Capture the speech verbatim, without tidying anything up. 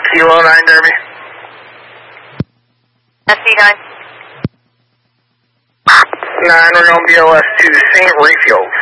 Kilo nine Derby. S C nine. nine, we're going B L S to Saint Rayfield.